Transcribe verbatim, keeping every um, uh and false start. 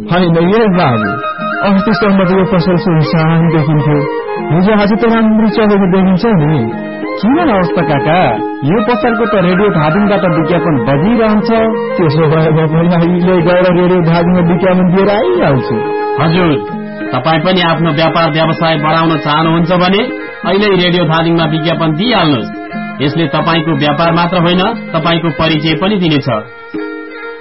होइन यो बाबु, अस्तिसम्म त यो पसल सुनसान देखिन्थ्यो, हिजो आज त राम्रो चलेको देखिन्छ नि। किन अवस्था काका, यो पसलको त रेडियो धादिङबाट विज्ञापन बजिरहन्छ। त्यसो भए म अहिले गएर रेडियो धादिङमा विज्ञापन दिएर आइहाल्छु। हजुर, तपाईँ पनि आफ्नो व्यापार व्यवसाय बढाउन चाहनुहुन्छ भने अहिले रेडियो धादिङमा विज्ञापन दिइहाल्नुहोस्। यसले तपाईँको व्यापार मात्र होइन, तपाईँको परिचय पनि दिनेछ।